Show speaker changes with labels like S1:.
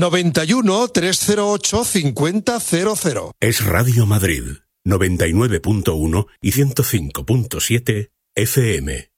S1: 91 308 5000.
S2: Es Radio Madrid, 99.1 y 105.7 FM.